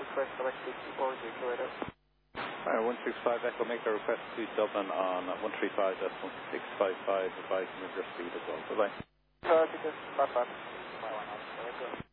request directly to Orgy, go ahead. 165 Echo, make a request to Dublin on 135.655, advising of your speed as well. Bye-bye. Tickets, bye-bye.